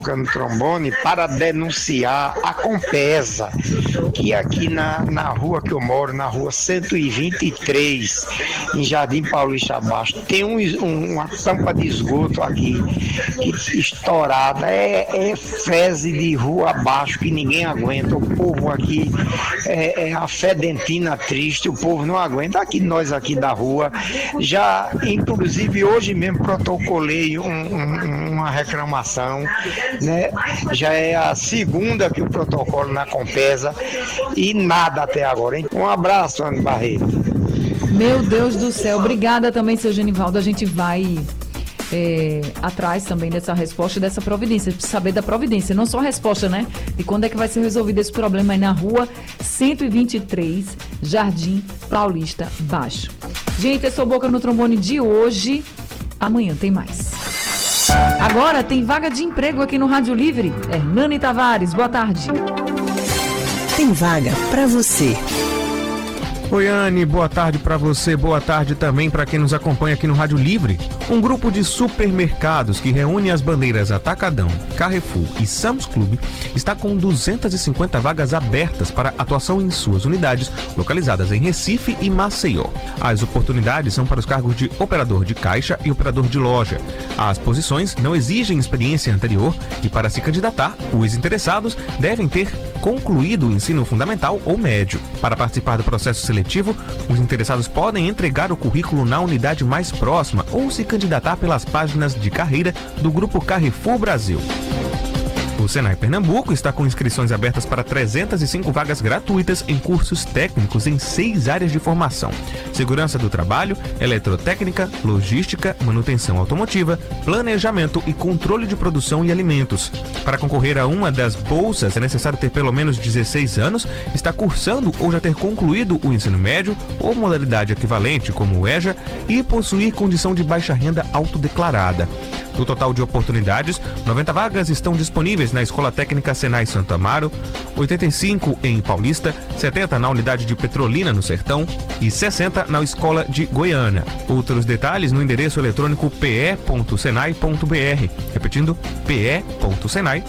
no trombone para denunciar a Compesa, que aqui na rua que eu moro, na rua 123, em Jardim Paulista Abaixo, tem uma tampa de esgoto aqui que estourada, é fezes de rua abaixo que ninguém aguenta. O povo aqui é a fedentina triste, o povo não aguenta. Aqui nós aqui da rua, já inclusive hoje mesmo protocolei uma reclamação, né? Já é a segunda que o protocolo na Compesa e nada até agora, hein? Um abraço, Ana Barreto. Meu Deus do céu, obrigada também, seu Genivaldo. A gente vai atrás também dessa resposta e dessa providência, saber da providência, não só a resposta, né? E quando é que vai ser resolvido esse problema aí na rua 123, Jardim Paulista Baixo. Gente, esse é o Boca no Trombone de hoje. Amanhã tem mais. Agora tem vaga de emprego aqui no Rádio Livre. Hernani Tavares, boa tarde. Tem vaga para você. Oi, Anne, boa tarde para você, boa tarde também para quem nos acompanha aqui no Rádio Livre. Um grupo de supermercados que reúne as bandeiras Atacadão, Carrefour e Sam's Club está com 250 vagas abertas para atuação em suas unidades, localizadas em Recife e Maceió. As oportunidades são para os cargos de operador de caixa e operador de loja. As posições não exigem experiência anterior e, para se candidatar, os interessados devem ter concluído o ensino fundamental ou médio. Para participar do processo seletivo, os interessados podem entregar o currículo na unidade mais próxima ou se candidatar pelas páginas de carreira do Grupo Carrefour Brasil. O Senai Pernambuco está com inscrições abertas para 305 vagas gratuitas em cursos técnicos em 6 áreas de formação: segurança do trabalho, eletrotécnica, logística, manutenção automotiva, planejamento e controle de produção e alimentos. Para concorrer a uma das bolsas é necessário ter pelo menos 16 anos, estar cursando ou já ter concluído o ensino médio ou modalidade equivalente como o EJA e possuir condição de baixa renda autodeclarada. Do total de oportunidades, 90 vagas estão disponíveis na Escola Técnica Senai Santo Amaro, 85 em Paulista, 70 na unidade de Petrolina no Sertão e 60 na Escola de Goiânia. Outros detalhes no endereço eletrônico pe.senai.br, repetindo, pe.senai.br.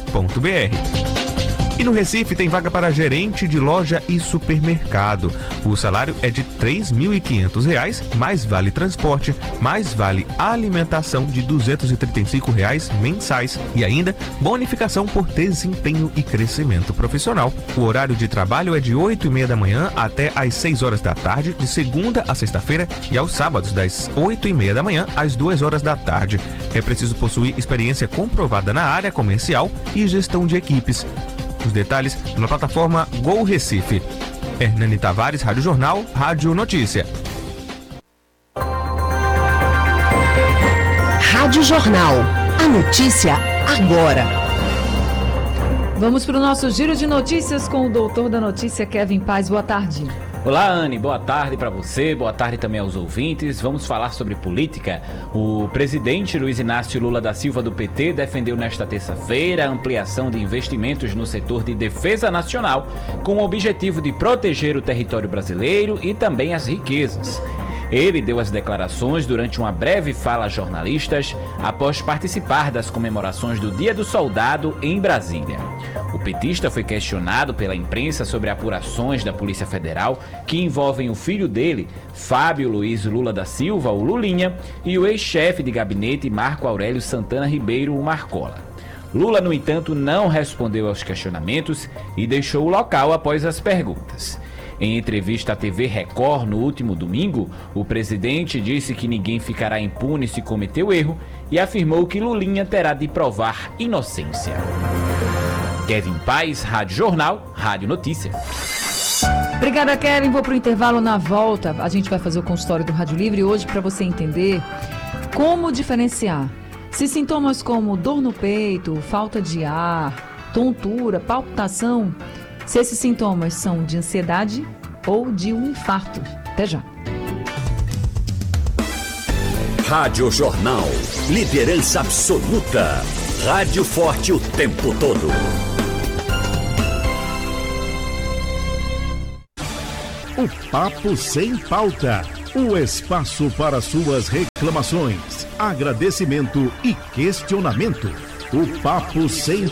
E no Recife tem vaga para gerente de loja e supermercado. O salário é de R$ 3.500, mais vale transporte, mais vale alimentação de R$ 235 mensais e ainda bonificação por desempenho e crescimento profissional. O horário de trabalho é de 8h30 da manhã até às 6 horas da tarde, de segunda a sexta-feira, e aos sábados das 8h30 da manhã às 2 horas da tarde. É preciso possuir experiência comprovada na área comercial e gestão de equipes. Os detalhes na plataforma Gol Recife. Hernani Tavares, Rádio Jornal, Rádio Notícia. Rádio Jornal. A notícia agora. Vamos para o nosso giro de notícias com o doutor da notícia, Kevin Paz. Boa tarde. Olá, Anne, boa tarde para você, boa tarde também aos ouvintes. Vamos falar sobre política. O presidente Luiz Inácio Lula da Silva do PT defendeu nesta terça-feira a ampliação de investimentos no setor de defesa nacional, com o objetivo de proteger o território brasileiro e também as riquezas. Ele deu as declarações durante uma breve fala a jornalistas após participar das comemorações do Dia do Soldado em Brasília. O petista foi questionado pela imprensa sobre apurações da Polícia Federal que envolvem o filho dele, Fábio Luiz Lula da Silva, o Lulinha, e o ex-chefe de gabinete Marco Aurélio Santana Ribeiro, o Marcola. Lula, no entanto, não respondeu aos questionamentos e deixou o local após as perguntas. Em entrevista à TV Record no último domingo, o presidente disse que ninguém ficará impune se cometeu erro e afirmou que Lulinha terá de provar inocência. Kevin Paz, Rádio Jornal, Rádio Notícia. Obrigada, Kevin. Vou para o intervalo. Na volta, a gente vai fazer o consultório do Rádio Livre hoje para você entender como diferenciar se sintomas como dor no peito, falta de ar, tontura, palpitação, se esses sintomas são de ansiedade ou de um infarto. Até já. Rádio Jornal. Liderança absoluta. Rádio forte o tempo todo. O Papo Sem Pauta. O espaço para suas reclamações, agradecimento e questionamento. O Papo Sem